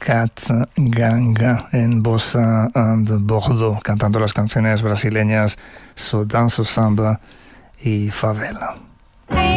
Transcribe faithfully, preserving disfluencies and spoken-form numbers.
Cat Ganga en Bossa de Bordeaux, cantando las canciones brasileñas So Danço Samba y Favela.